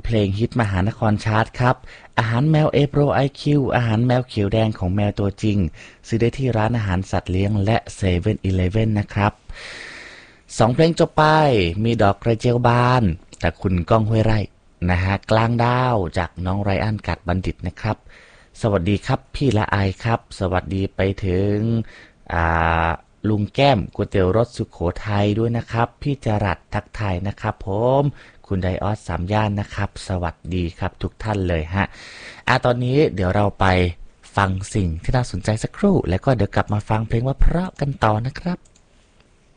เพลงฮิตมหานครชาร์ตครับอาหารแมวเอโปรไอคิวอาหารแมวเขียวแดงของแมวตัวจริงซื้อได้ที่ร้านอาหารสัตว์เลี้ยงและเซเว่นอีเลฟเว่นนะครับ2เพลงจบไปมีดอกกระเจียวบานแต่คุณก้องห้วยไร่นะฮะกลางดาวจากน้องไรอันกัดบัณฑิตนะครับสวัสดีครับพี่ละอายครับสวัสดีไปถึงอ่าลุงแก้มก๋วยเตี๋ยวรสสุโขทัยด้วยนะครับพี่จรัสทักทายนะครับผมคุณไดออสสามย่านนะครับสวัสดีครับทุกท่านเลยฮะตอนนี้เดี๋ยวเราไปฟังสิ่งที่น่าสนใจสักครู่แล้วก็เดี๋ยวกลับมาฟังเพลงว่าเพราะกันต่อนะครับ